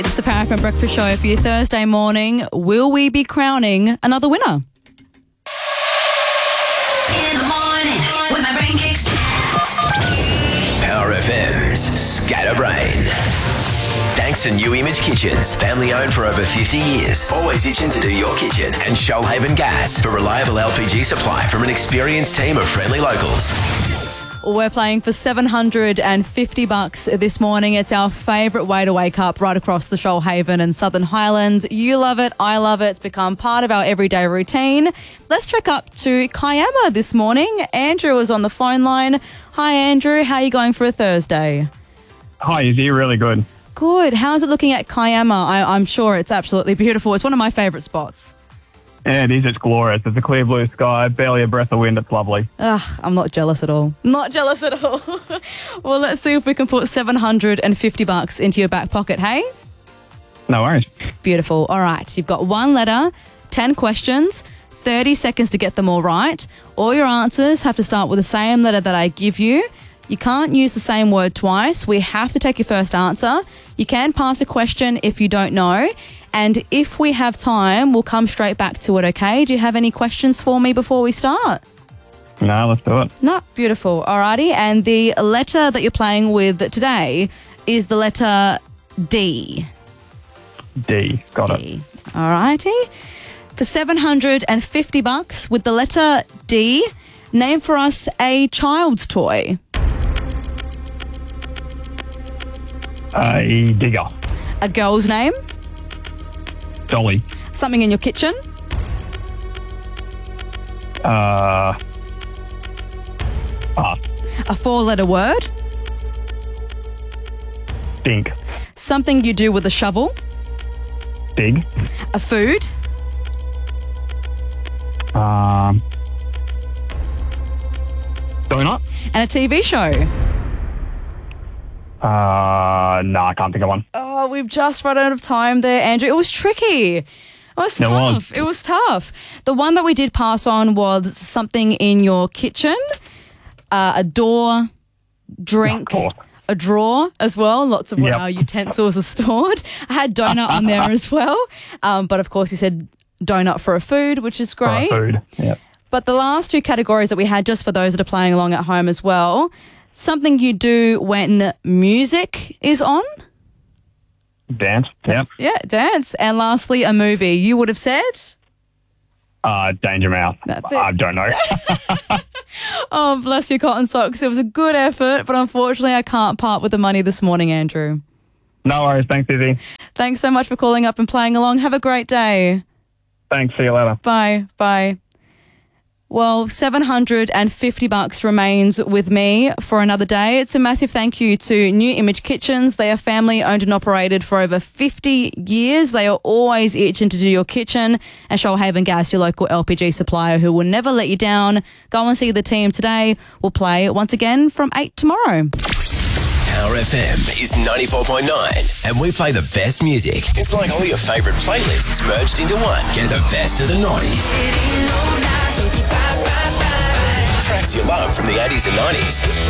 It's the Power FM Breakfast Show for your Thursday morning. Will we be crowning another winner? In the morning, when my brain kicks. Power FM's Scatterbrain. Thanks to New Image Kitchens, family owned for over 50 years. Always itching to do your kitchen. And Shoalhaven Gas for reliable LPG supply from an experienced team of friendly locals. We're playing for $750 this morning. It's our favourite way to wake up right across the Shoalhaven and Southern Highlands. You love it. I love it. It's become part of our everyday routine. Let's trek up to Kiama this morning. Andrew is on the phone line. Hi, Andrew. How are you going for a Thursday? Hi, Izzy. Really good. Good. How's it looking at Kiama? I'm sure it's absolutely beautiful. It's one of my favourite spots. Yeah, it is. It's glorious. It's a clear blue sky, barely a breath of wind. It's lovely. I'm not jealous at all. Not jealous at all. Well, let's see if we can put $750 into your back pocket, hey? No worries. Beautiful. All right. You've got one letter, 10 questions, 30 seconds to get them all right. All your answers have to start with the same letter that I give you. You can't use the same word twice. We have to take your first answer. You can pass a question if you don't know. And if we have time, we'll come straight back to it, okay? Do you have any questions for me before we start? No, let's do it. No, beautiful. Alrighty. And the letter that you're playing with today is the letter D. D. Got it. D. Alrighty. For $750 with the letter D, name for us a child's toy. A digger. A girl's name. Dolly. Something in your kitchen. Pass. A four-letter word. Dink. Something you do with a shovel. Dig. A food. Donut. And a TV show. No, I can't think of one. Oh, we've just run out of time there, Andrew. It was tricky. It was tough. It was tough. The one that we did pass on was something in your kitchen. A door, drink, a drawer as well. Lots of where our utensils are stored. I had donut on there as well. But of course you said donut for a food, which is great. For a food, yep. But the last two categories that we had, just for those that are playing along at home as well, something you do when music is on. Dance, yep. Yeah, dance. And lastly, a movie. You would have said? Danger Mouse. That's it. I don't know. Oh, bless your cotton socks. It was a good effort, but unfortunately I can't part with the money this morning, Andrew. No worries. Thanks, Izzy. Thanks so much for calling up and playing along. Have a great day. Thanks. See you later. Bye. Bye. Well, $750 remains with me for another day. It's a massive thank you to New Image Kitchens. They are family owned and operated for over 50 years. They are always itching to do your kitchen. And Shoalhaven Gas, your local LPG supplier who will never let you down. Go and see the team today. We'll play once again from 8 tomorrow. Power FM is 94.9 and we play the best music. It's like all your favourite playlists merged into one. Get the best of the 90s. Tracks you love from the 80s and 90s.